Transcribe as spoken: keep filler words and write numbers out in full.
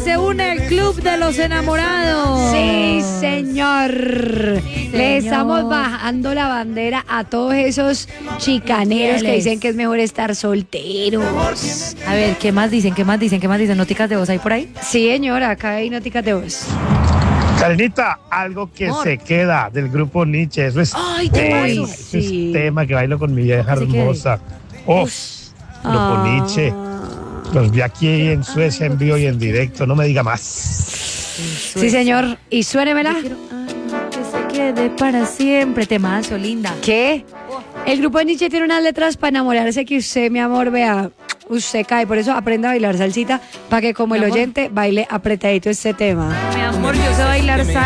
se une el Club de los Enamorados. Sí, señor. Sí, Le señor. estamos bajando la bandera a todos esos chicaneros que Infieles. dicen que es mejor estar solteros. A ver, ¿qué más dicen? ¿Qué más dicen? ¿Qué más dicen? ¿Noticas de voz ahí por ahí? Sí, señora, acá hay noticas de voz. Karenita, algo que Amor. se queda del grupo Nietzsche, eso es Ay, tema, temazo. eso Sí. es tema que bailo con mi vieja Que se quede. hermosa. Uf, grupo Ah. Nietzsche, los vi aquí en Suecia en vivo y en directo, no me diga más. Sí, señor. Y suénemela. Yo quiero algo que se quede para siempre. Temazo, linda. ¿Qué? El grupo de Nietzsche tiene unas letras para enamorarse que usted, mi amor, vea, usted cae. Por eso aprenda a bailar salsita para que como Mi el amor. oyente baile apretadito este tema. Mi amor, yo sé bailar salsa.